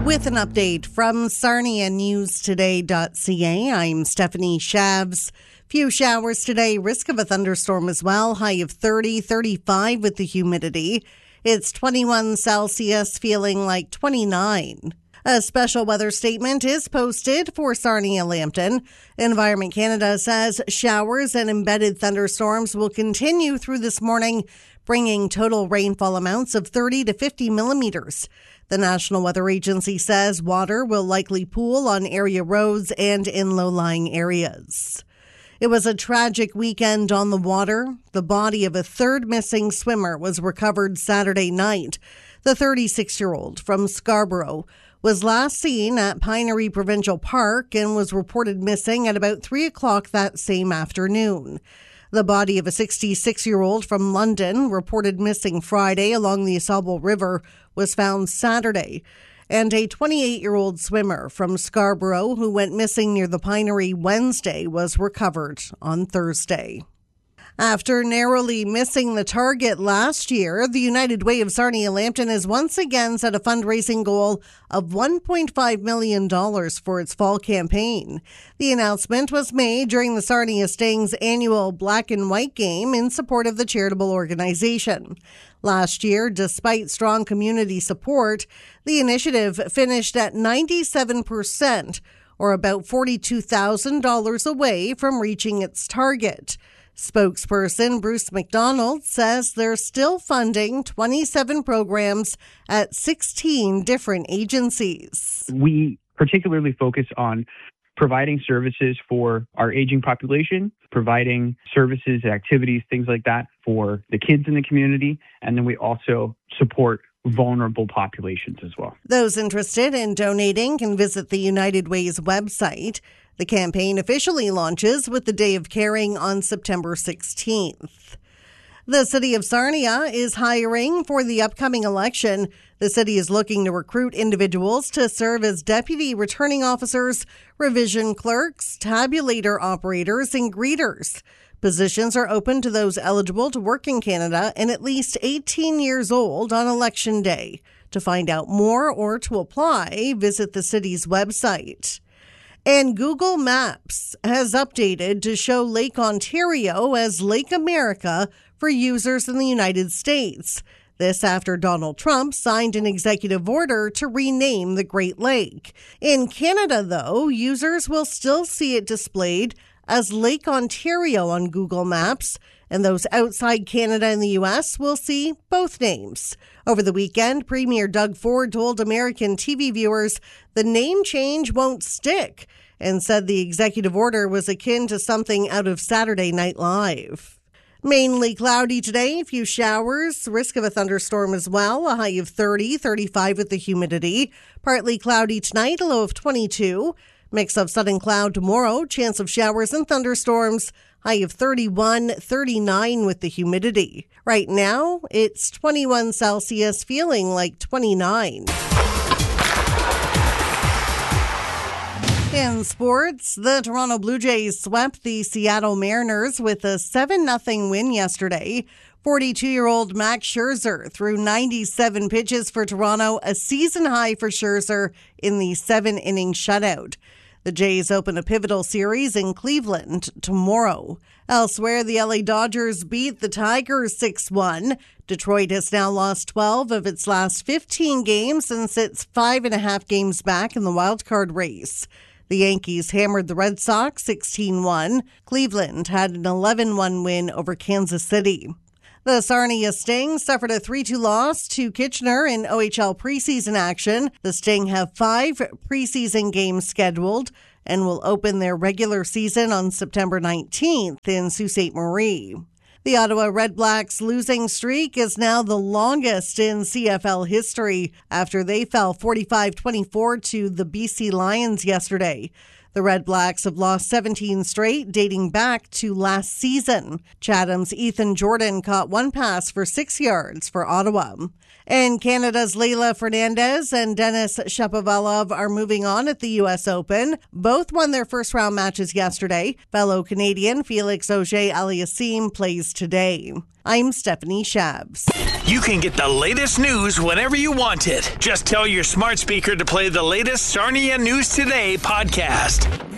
With an update from SarniaNewsToday.ca, I'm Stephanie Shavs. Few showers today, risk of a thunderstorm as well. High of 30, 35 with the humidity. It's 21 Celsius, feeling like 29. A special weather statement is posted for Sarnia Lambton. Environment Canada says showers and embedded thunderstorms will continue through this morning, bringing total rainfall amounts of 30 to 50 millimeters. The National Weather Agency says water will likely pool on area roads and in low-lying areas. It was a tragic weekend on the water. The body of a third missing swimmer was recovered Saturday night. The 36-year-old from Scarborough was last seen at Pinery Provincial Park and was reported missing at about 3 o'clock that same afternoon. The body of a 66-year-old from London, reported missing Friday along the Ausable River, was found Saturday. And a 28-year-old swimmer from Scarborough who went missing near the Pinery Wednesday was recovered on Thursday. After narrowly missing the target last year, the United Way of Sarnia Lambton has once again set a fundraising goal of $1.5 million for its fall campaign. The announcement was made during the Sarnia Stings annual Black and White game in support of the charitable organization. Last year, despite strong community support, the initiative finished at 97%, or about $42,000 away from reaching its target. Spokesperson Bruce McDonald says they're still funding 27 programs at 16 different agencies. We particularly focus on providing services for our aging population, providing services, activities, things like that for the kids in the community, and then we also support vulnerable populations as well. Those interested in donating can visit the United Way's website. The campaign officially launches with the Day of Caring on September 16th. The city of Sarnia is hiring for the upcoming election. The city is looking to recruit individuals to serve as deputy returning officers, revision clerks, tabulator operators, and greeters. Positions are open to those eligible to work in Canada and at least 18 years old on Election Day. To find out more or to apply, visit the city's website. And Google Maps has updated to show Lake Ontario as Lake America for users in the United States. This after Donald Trump signed an executive order to rename the Great Lake. In Canada, though, users will still see it displayed as Lake Ontario on Google Maps, and those outside Canada and the U.S. will see both names. Over the weekend, Premier Doug Ford told American TV viewers the name change won't stick and said the executive order was akin to something out of Saturday Night Live. Mainly cloudy today, a few showers, risk of a thunderstorm as well, a high of 30, 35 with the humidity. Partly cloudy tonight, a low of 22. Mix of sun and cloud tomorrow, chance of showers and thunderstorms, high of 31, 39 with the humidity. Right now, it's 21 Celsius, feeling like 29. In sports, the Toronto Blue Jays swept the Seattle Mariners with a 7-0 win yesterday. 42-year-old Max Scherzer threw 97 pitches for Toronto, a season high for Scherzer in the 7-inning shutout. The Jays open a pivotal series in Cleveland tomorrow. Elsewhere, the LA Dodgers beat the Tigers 6-1. Detroit has now lost 12 of its last 15 games and sits 5.5 games back in the wildcard race. The Yankees hammered the Red Sox 16-1. Cleveland had an 11-1 win over Kansas City. The Sarnia Sting suffered a 3-2 loss to Kitchener in OHL preseason action. The Sting have 5 preseason games scheduled and will open their regular season on September 19th in Sault Ste. Marie. The Ottawa Redblacks' losing streak is now the longest in CFL history after they fell 45-24 to the BC Lions yesterday. The Red Blacks have lost 17 straight, dating back to last season. Chatham's Ethan Jordan caught one pass for 6 yards for Ottawa. And Canada's Leila Fernandez and Denis Shapovalov are moving on at the U.S. Open. Both won their first round matches yesterday. Fellow Canadian Felix Auger-Aliassime plays today. I'm Stephanie Shabs. You can get the latest news whenever you want it. Just tell your smart speaker to play the latest Sarnia News Today podcast.